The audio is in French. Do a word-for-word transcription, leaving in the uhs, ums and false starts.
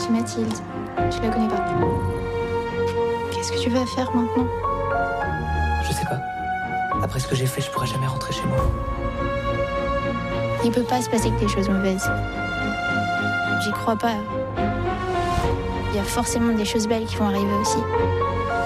c'est Mathilde. Je la connais pas. Qu'est-ce que tu vas faire maintenant? Je sais pas. Après ce que j'ai fait, je pourrais jamais rentrer chez moi. Il peut pas se passer que des choses mauvaises. J'y crois pas. Il y a forcément des choses belles qui vont arriver aussi.